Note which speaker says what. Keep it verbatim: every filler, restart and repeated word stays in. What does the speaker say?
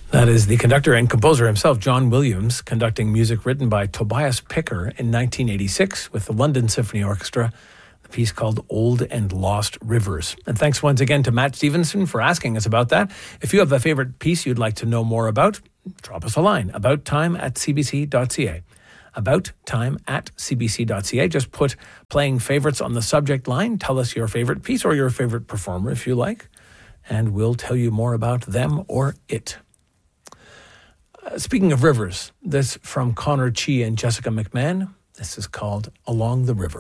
Speaker 1: That is the conductor and composer himself, John Williams, conducting music written by Tobias Picker in nineteen eighty-six with the London Symphony Orchestra, the piece called Old and Lost Rivers. And thanks once again to Matt Stevenson for asking us about that. If you have a favorite piece you'd like to know more about, drop us a line, about time at c b c dot c a. About time at c b c dot c a. Just put playing favorites on the subject line. Tell us your favorite piece or your favorite performer if you like, and we'll tell you more about them or it. Uh, speaking of rivers, this from Connor Chi and Jessica McMahon. This is called Along the River.